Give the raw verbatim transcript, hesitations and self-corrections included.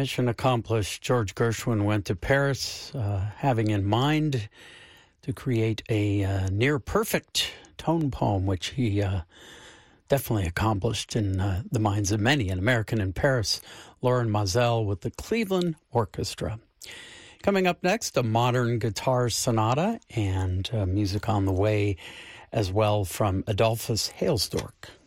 Mission accomplished. George Gershwin went to Paris, uh, having in mind to create a uh, near-perfect tone poem, which he uh, definitely accomplished in uh, the minds of many. An American in Paris, Lorin Maazel with the Cleveland Orchestra. Coming up next, a modern guitar sonata and uh, music on the way as well from Adolphus Hailstork.